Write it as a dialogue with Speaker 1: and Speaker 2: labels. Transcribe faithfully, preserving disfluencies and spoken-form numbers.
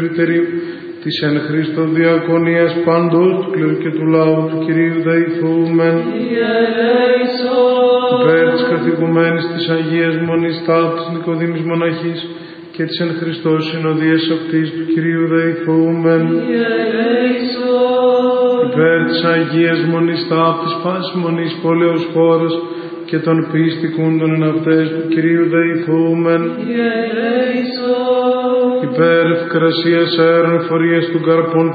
Speaker 1: της εν Χριστώ διακονίας παντός του κλήρου και του λαού του Κυρίου δεηθούμεν. Υπέρ της καθηγουμένης της Αγίας Μονής Ταύτης Νικοδήμης Μοναχής και της εν Χριστώ συνοδείας αυτής του Κυρίου δεηθούμεν. Υπέρ της Αγίας Μονής Ταύτης πάσης μονής πόλεως χώρας και των πίστικούντων εν αυτές του Κυρίου δεηθούμεν. Υπέρ ευκρασίας αέρων φορείας του καρπών